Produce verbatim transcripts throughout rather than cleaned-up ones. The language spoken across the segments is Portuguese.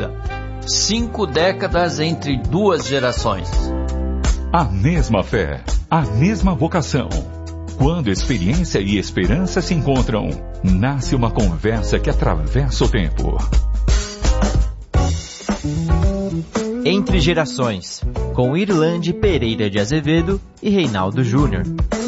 vida. Cinco décadas entre duas gerações. A mesma fé, a mesma vocação. Quando experiência e esperança se encontram, nasce uma conversa que atravessa o tempo. Entre Gerações, com Irlande Pereira de Azevedo e Reinaldo Júnior.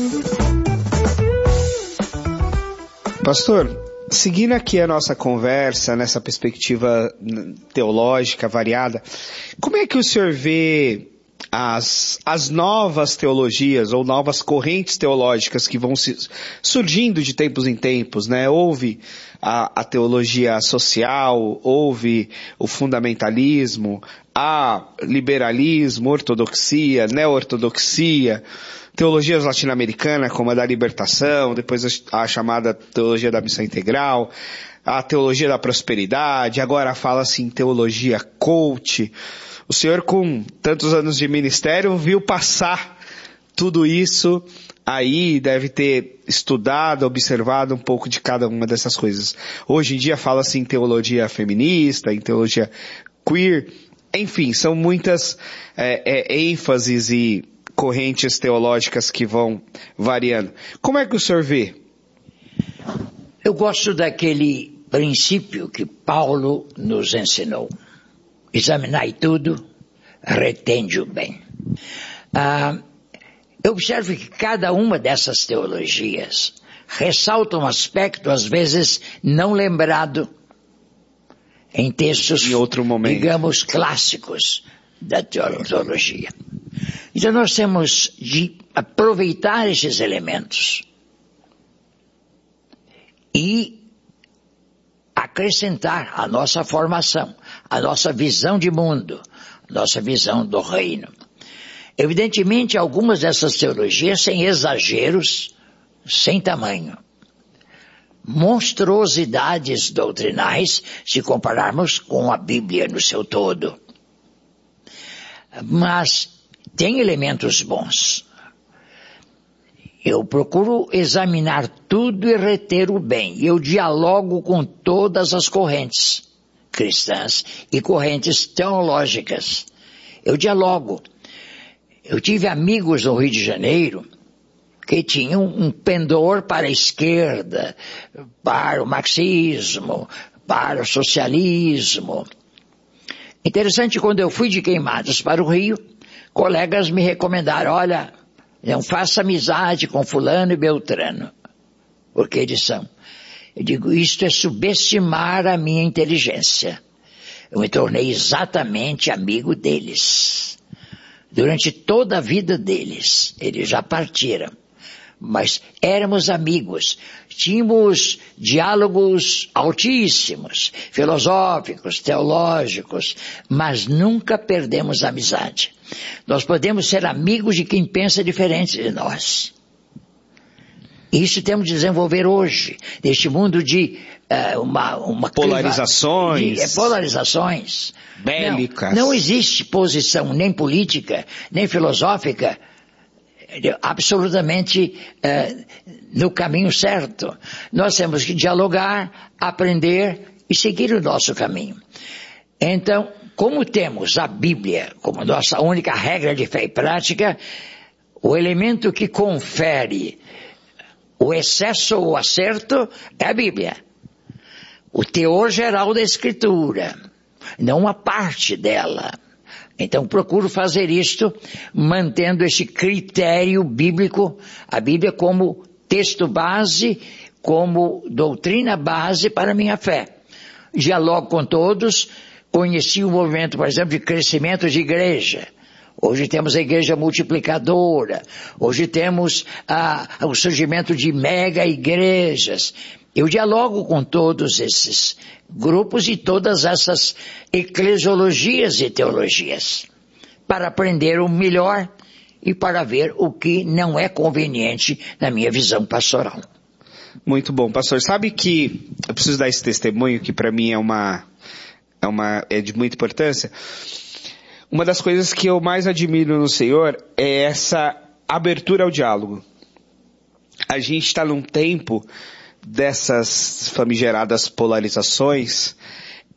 Pastor, seguindo aqui a nossa conversa, nessa perspectiva teológica variada, como é que o senhor vê as, as novas teologias ou novas correntes teológicas que vão se, surgindo de tempos em tempos, né? Houve a, a teologia social, houve o fundamentalismo, há liberalismo, ortodoxia, neo-ortodoxia, teologias latino-americanas como a da libertação, depois a, a chamada teologia da missão integral, a teologia da prosperidade, agora fala-se em teologia coach. O senhor, com tantos anos de ministério, viu passar tudo isso aí, deve ter estudado, observado um pouco de cada uma dessas coisas. Hoje em dia fala-se em teologia feminista, em teologia queer, enfim, são muitas é, é, ênfases e correntes teológicas que vão variando. Como é que o senhor vê? Eu gosto daquele princípio que Paulo nos ensinou. Examinai tudo, retende o bem. Ah, eu observo que cada uma dessas teologias ressalta um aspecto, às vezes, não lembrado em textos, em outro momento, digamos, clássicos da teologia. Então nós temos de aproveitar esses elementos e acrescentar a nossa formação, a nossa visão de mundo, a nossa visão do reino. Evidentemente, algumas dessas teologias sem exageros, sem tamanho. Monstruosidades doutrinais, se compararmos com a Bíblia no seu todo. Mas tem elementos bons. Eu procuro examinar tudo e reter o bem. Eu dialogo com todas as correntes cristãs e correntes teológicas. Eu dialogo. Eu tive amigos no Rio de Janeiro que tinham um pendor para a esquerda, para o marxismo, para o socialismo. Interessante, quando eu fui de Queimados para o Rio, colegas me recomendaram, olha, não faça amizade com fulano e beltrano, porque eles são. Eu digo, isto é subestimar a minha inteligência. Eu me tornei exatamente amigo deles. Durante toda a vida deles, eles já partiram. Mas éramos amigos, tínhamos diálogos altíssimos, filosóficos, teológicos, mas nunca perdemos a amizade. Nós podemos ser amigos de quem pensa diferente de nós. Isso temos de desenvolver hoje, neste mundo de uh, uma, uma polarizações, de, é, polarizações bélicas. Não, não existe posição nem política, nem filosófica absolutamente uh, no caminho certo. Nós temos que dialogar, aprender e seguir o nosso caminho. Então, como temos a Bíblia como nossa única regra de fé e prática, o elemento que confere o excesso ou o acerto é a Bíblia. O teor geral da Escritura, não uma parte dela. Então procuro fazer isto mantendo esse critério bíblico, a Bíblia como texto base, como doutrina base para a minha fé. Dialogo com todos, conheci o movimento, por exemplo, de crescimento de igreja. Hoje temos a igreja multiplicadora, hoje temos ah, o surgimento de mega igrejas. Eu dialogo com todos esses grupos e todas essas eclesiologias e teologias para aprender o melhor e para ver o que não é conveniente na minha visão pastoral. Muito bom, pastor. Sabe que eu preciso dar esse testemunho que para mim é uma, é uma, é de muita importância. Uma das coisas que eu mais admiro no Senhor é essa abertura ao diálogo. A gente está num tempo dessas famigeradas polarizações